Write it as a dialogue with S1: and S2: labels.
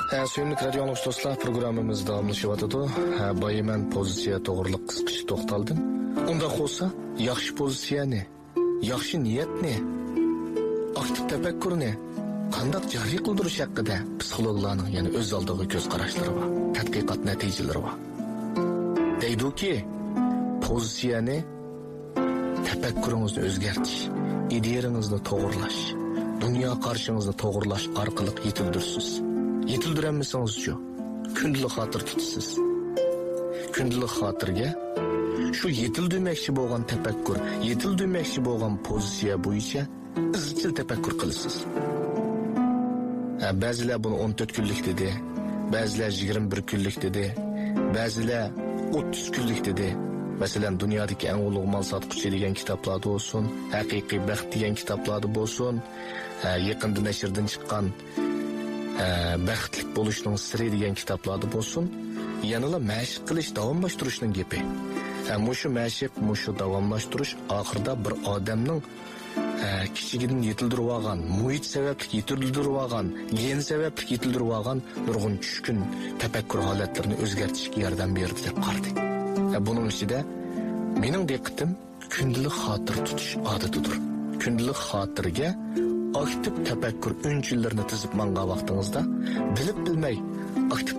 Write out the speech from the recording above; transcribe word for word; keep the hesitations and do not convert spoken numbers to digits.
S1: Ha, Suyumlik radio anglagıч dostlar, programmamiz davomlashyapti. Ha, boyiman pozitsiya to'g'riliq qisqacha to'xtaldim. Unda bo'lsa, yaxshi pozitsiya ne? Yaxshi niyat ne? Aktiv tafakkur ne? Qanday joriy qildirish haqida psixologlarning yana o'z oldiga ko'z qarashlari bor, tadqiqot natijalari bor. Deydi-ki, pozitsiyani tafakkuringizni o'zgartirish, ideyangizni to'g'irlash, dunyo qarshingizni to'g'irlash orqali yetildirsiz. Yetildirenmisanız-chu, kundalik xotir tutasiz. Kundalik xotirga shu yetildirmoqchi bo'lgan tafakkur, yetildirmoqchi bo'lgan pozitsiya bo'yicha izchil tafakkur qilasiz. Ba'zilar buni o'n to'rt kunlik dedi, ba'zilar yigirma bir kunlik dedi, ba'zilar o'ttiz kunlik dedi. Masalan, dunyodagi eng ulug' mal sotquchi degan kitoblarda bo'lsin, haqiqiy baxt degan kitoblarda bo'lsin, yaqinda nashrdan chiqqan baxtli bo'lishning siri degan kitoblarda bo'lsin, yanada mashq qilish, davomlashtirishning gapi. Mushu mashq, mushu davomlashtirish oxirida bir odamning kichigidan yetildirib olgan, muhit sababli yetildirib olgan, gen sababli yetildirib olgan nurg'un tushkun tafakkur holatlarini o'zgartirishga yordam berdi deb qaradik. Buning ichida mening diqqatim kundalik xotir tutish odatidir. Kundalik xotirga aktiv tafakkur o'yinchilarini tizib mangan vaqtingizda bilib bilmay aktiv